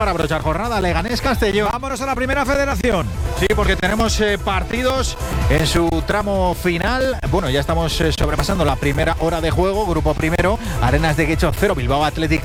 Para abrochar jornada, Leganés-Castellón. Vámonos a la Primera Federación. Sí, porque tenemos partidos en su tramo final. Bueno, ya estamos sobrepasando la primera hora de juego. Grupo primero, Arenas de Guecho 0, Bilbao Athletic